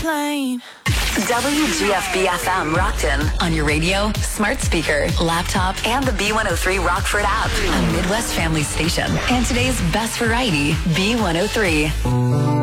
plane. WGFB-FM Rockton on your radio, smart speaker, laptop, and the B103 Rockford app. A Midwest family station. And today's best variety, B103.